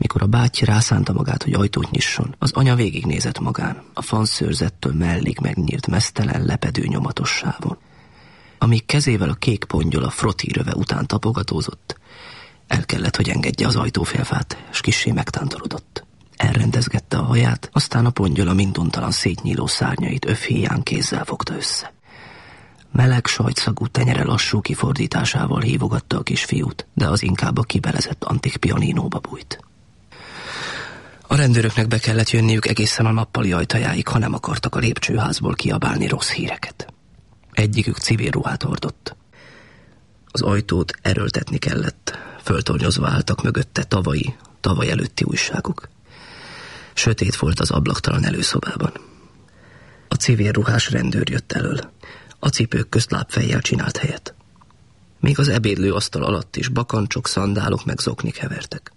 Mikor a báty rászánta magát, hogy ajtót nyisson, az anya végignézett magán, a fanszőrzettől mellig megnyílt meztelen, lepedő nyomatos sávon. Amíg kezével a kék pongyola frotíröve után tapogatózott, el kellett, hogy engedje az ajtófélfát, s kissé megtántorodott. Elrendezgette a haját, aztán a pongyola minduntalan szétnyíló szárnyait öfhéján kézzel fogta össze. Meleg, sajtszagú tenyere lassú kifordításával hívogatta a kisfiút, de az inkább a kibelezett antik pianinóba bújt. A rendőröknek be kellett jönniük egészen a nappali ajtajáig, ha nem akartak a lépcsőházból kiabálni rossz híreket. Egyikük civil ruhát hordott. Az ajtót erőltetni kellett, föltornyozva álltak mögötte tavaly előtti újságok. Sötét volt az ablaktalan előszobában. A civil ruhás rendőr jött elől. A cipők közt lábfejjel csinált helyet. Még az ebédlő asztal alatt is bakancsok, szandálok meg zoknik hevertek.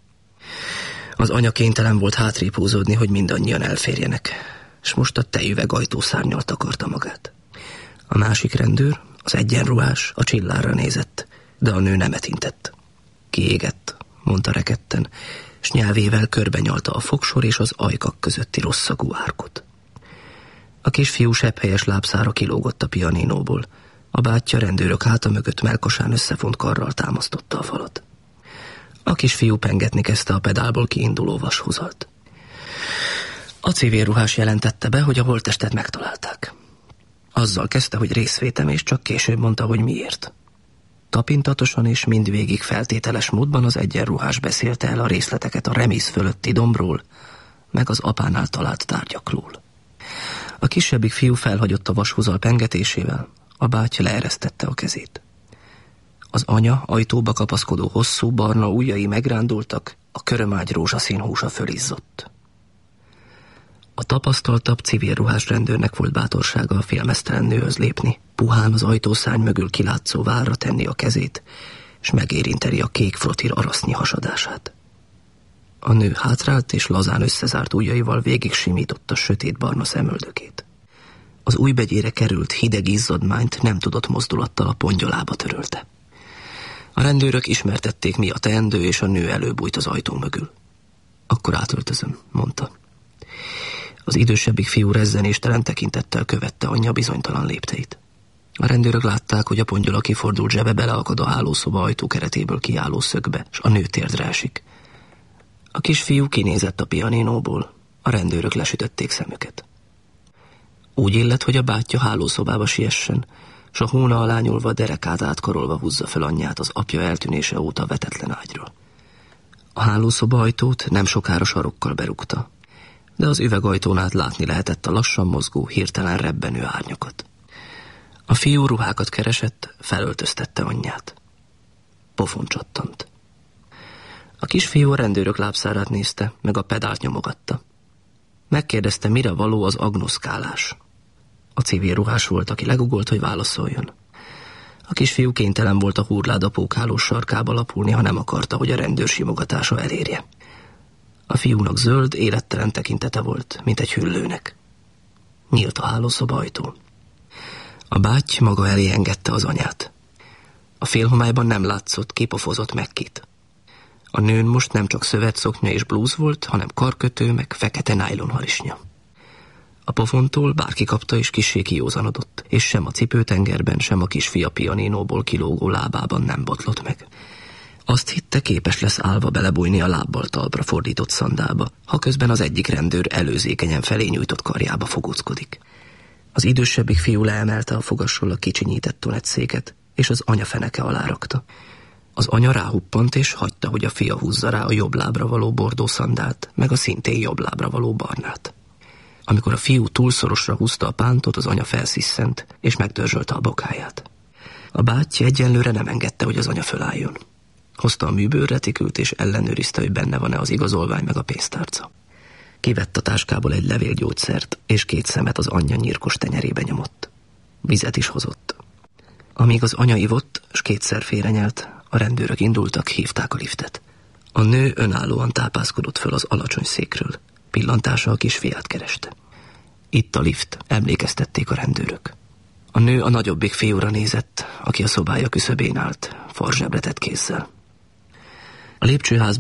Az anya kénytelen volt hátrébb húzódni, hogy mindannyian elférjenek, és most a tejüveg ajtószárnnyal takarta magát. A másik rendőr, az egyenruhás, a csillárra nézett, de a nő nem etintett. Kiégett, mondta rekedten, s nyelvével körbenyalta a fogsor és az ajkak közötti rosszagú árkot. A kisfiú sebhelyes lábszára kilógott a pianinóból. A bátyja rendőrök háta mögött mellkasán összefont karral támasztotta a falat. A kisfiú pengetni kezdte a pedálból kiinduló vashúzalt. A civil ruhás jelentette be, hogy a holttestet megtalálták. Azzal kezdte, hogy részvétem, és csak később mondta, hogy miért. Tapintatosan és mindvégig feltételes módban az egyenruhás beszélte el a részleteket a remész fölötti dombról, meg az apánál talált tárgyakról. A kisebbik fiú felhagyott a vashúzal pengetésével, a bátyja leeresztette a kezét. Az anya ajtóba kapaszkodó hosszú barna ujjai megrándultak, a körömágy rózsaszín húsa fölizzott. A tapasztaltabb civil ruhás rendőrnek volt bátorsága a félmeztelen nőhöz lépni, puhán az ajtószárny mögül kilátszó várra tenni a kezét, és megérinteni a kék frotír arasznyi hasadását. A nő hátrált és lazán összezárt ujjaival végig simította sötétbarna szemöldökét. Az ujjbegyére került hideg izzadmányt nem tudott mozdulattal a pongyolába törölte. A rendőrök ismertették, mi a teendő, és a nő előbújt az ajtó mögül. Akkor átöltözöm, mondta. Az idősebbik fiú rezzenéstelen tekintettel követte anyja bizonytalan lépteit. A rendőrök látták, hogy a pongyola kifordult zsebe beleakad a hálószoba ajtó keretéből kiálló szögbe, s a nő térdre esik. A kisfiú kinézett a pianinóból, a rendőrök lesütötték szemüket. Úgy illett, hogy a bátyja hálószobába siessen, s a hóna alá nyúlva derekát átkarolva húzza fel anyját az apja eltűnése óta vetetlen ágyról. A hálószoba ajtót nem sokára sarokkal berúgta, de az üvegajtón át látni lehetett a lassan mozgó, hirtelen rebbenő árnyakat. A fiú ruhákat keresett, felöltöztette anyját. Pofon csattant. A kisfiú a rendőrök lábszárát nézte, meg a pedált nyomogatta. Megkérdezte, mire való az agnoszkálás. A civil ruhás volt, aki legugolt, hogy válaszoljon. A kisfiú kénytelen volt a hurláda pókhálós sarkába lapulni, ha nem akarta, hogy a rendőr simogatása elérje. A fiúnak zöld, élettelen tekintete volt, mint egy hüllőnek. Nyílt a hálószoba ajtó. A báty maga elé engedte az anyát. A félhomályban nem látszott, kipofozott meg kit. A nőn most nem csak szövetszoknya és blúz volt, hanem karkötő, meg fekete nájlonharisnya. A pofontól bárki kapta és kissé kijózanodott, és sem a cipőtengerben, sem a kisfia pianinóból kilógó lábában nem botlott meg. Azt hitte, képes lesz állva belebújni a lábbal talpra fordított szandálba, ha közben az egyik rendőr előzékenyen felé nyújtott karjába fogóckodik. Az idősebbik fiú leemelte a fogasról a kicsinyített tonettszéket, és az anya feneke alá rakta. Az anya ráhuppant, és hagyta, hogy a fia húzza rá a jobb lábra való bordó szandált, meg a szintén jobb lábra való barnát. Amikor a fiú túl szorosra húzta a pántot, az anya felsziszent, és megdörzsölte a bokáját. A bátyja egyenlőre nem engedte, hogy az anya fölálljon. Hozta a műbőrretikült, és ellenőrizte, hogy benne van-e az igazolvány meg a pénztárca. Kivett a táskából egy levélgyógyszert, és 2 szemet az anyja nyírkos tenyerébe nyomott. Vizet is hozott. Amíg az anya ivott, s 2-szer félrenyelt, a rendőrök indultak, hívták a liftet. A nő önállóan tápászkodott föl az alacsony székről. Pillantása a kisfiát kereste. Itt a lift, emlékeztették a rendőrök. A nő a nagyobbik fiúra nézett, aki a szobája küszöbén állt, farzsebretett kézzel. A lépcsőház